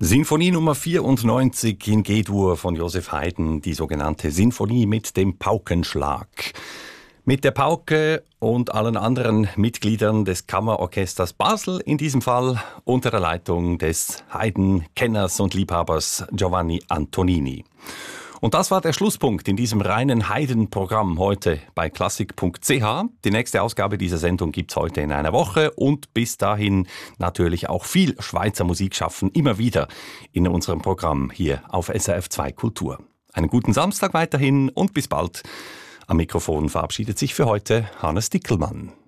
Sinfonie Nummer 94 in G-Dur von Joseph Haydn, die sogenannte Sinfonie mit dem Paukenschlag. Mit der Pauke und allen anderen Mitgliedern des Kammerorchesters Basel, in diesem Fall unter der Leitung des Haydn-Kenners und Liebhabers Giovanni Antonini. Und das war der Schlusspunkt in diesem reinen Haydn-Programm heute bei klassik.ch. Die nächste Ausgabe dieser Sendung gibt's heute in einer Woche und bis dahin natürlich auch viel Schweizer Musik schaffen, immer wieder in unserem Programm hier auf SRF 2 Kultur. Einen guten Samstag weiterhin und bis bald. Am Mikrofon verabschiedet sich für heute Hannes Dickelmann.